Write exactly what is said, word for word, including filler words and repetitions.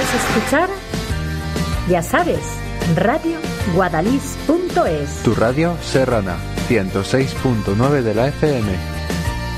escuchar? Ya sabes, radio guadalix punto es. Tu radio serrana, ciento seis punto nueve de la F M.